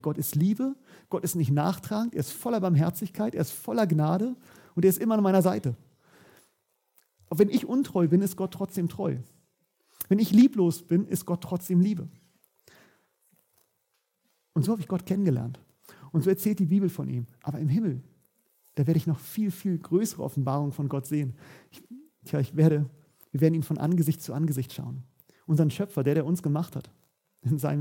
Gott ist Liebe, Gott ist nicht nachtragend, er ist voller Barmherzigkeit, er ist voller Gnade und er ist immer an meiner Seite. Und wenn ich untreu bin, ist Gott trotzdem treu. Wenn ich lieblos bin, ist Gott trotzdem Liebe. Und so habe ich Gott kennengelernt. Und so erzählt die Bibel von ihm. Aber im Himmel, da werde ich noch viel, viel größere Offenbarungen von Gott sehen. Wir werden ihn von Angesicht zu Angesicht schauen. Unseren Schöpfer, der uns gemacht hat, in seinem